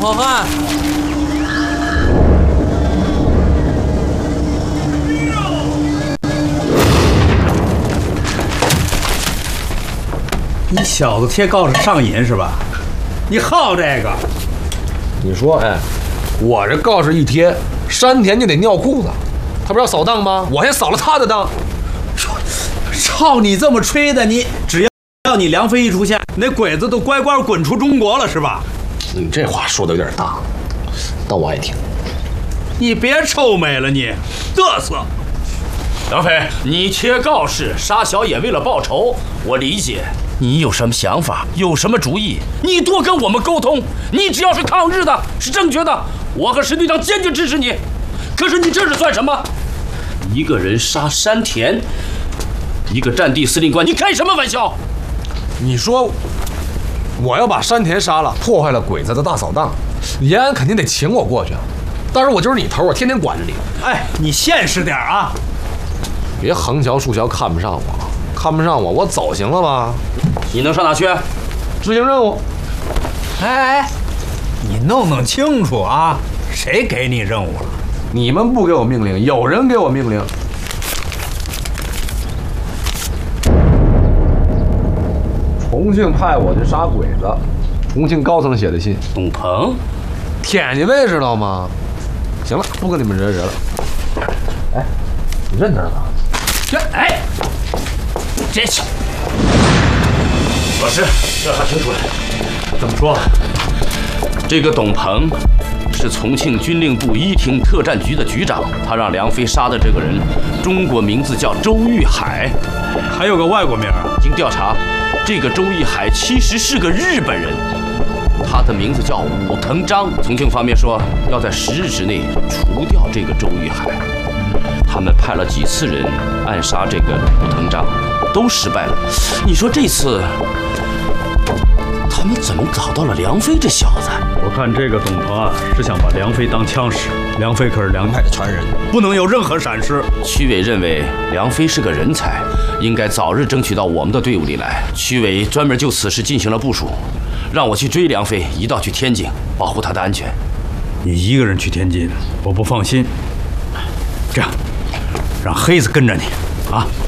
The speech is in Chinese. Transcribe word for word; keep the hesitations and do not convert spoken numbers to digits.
好汉。你小子贴告示上瘾是吧？你好这个？ 你说，哎，我这告示一贴，山田就得尿裤子。他不是要扫荡吗？我先扫了他的荡。 照你这么吹的，你只要你梁飞一出现，那鬼子都乖乖滚出中国了是吧？ 你这话说的有点大，但我爱听。 你别臭美了你，嘚瑟！ 梁飞，你贴告示杀小野为了报仇，我理解。你有什么想法，有什么主意，你多跟我们沟通。你只要是抗日的，是正确的，我和石队长坚决支持你。可是你这是算什么？一个人杀山田，一个战地司令官，你开什么玩笑？ 你说我要把山田杀了，破坏了鬼子的大扫荡，延安肯定得请我过去。但是我就是你头，我天天管着你。 哎，你现实点啊！ 别横瞧竖瞧看不上我，看不上我，我走行了吧？ 你能上哪去？ 执行任务。 哎哎，你弄弄清楚啊，谁给你任务了？ 你们不给我命令，有人给我命令。重庆派我去杀鬼子，重庆高层写的信。 董鹏， 天津卫知道吗？行了，不跟你们惹惹了。哎，你认得吗？ 这哎，这是老师，调查清楚了。 怎么说？ 这个董鹏是重庆军令部一厅特战局的局长，他让梁飞杀的这个人，中国名字叫周玉海， 还有个外国名啊？ 经调查，这个周玉海其实是个日本人，他的名字叫武藤章。重庆方面说要在十日之内除掉这个周玉海，他们派了几次人暗杀这个武藤章，都失败了。你说这次他们怎么找到了梁飞这小子？ 我看这个董鹏啊，是想把梁飞当枪使。梁飞可是梁派的传人，不能有任何闪失。 区委认为梁飞是个人才，应该早日争取到我们的队伍里来。区委专门就此事进行了部署，让我去追梁飞，一道去天津，保护他的安全。 你一个人去天津，我不放心。这样，让黑子跟着你，啊。